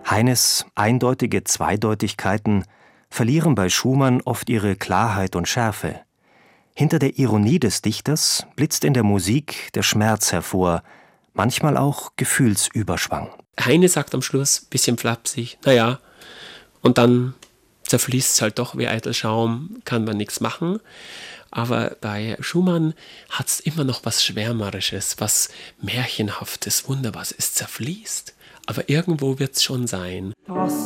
Heines eindeutige Zweideutigkeiten verlieren bei Schumann oft ihre Klarheit und Schärfe. Hinter der Ironie des Dichters blitzt in der Musik der Schmerz hervor, manchmal auch Gefühlsüberschwang. Heine sagt am Schluss, bisschen flapsig, naja, und dann zerfließt es halt doch wie eitel Schaum, kann man nichts machen. Aber bei Schumann hat es immer noch was Schwärmerisches, was Märchenhaftes, Wunderbares. Es zerfließt, aber irgendwo wird es schon sein. Das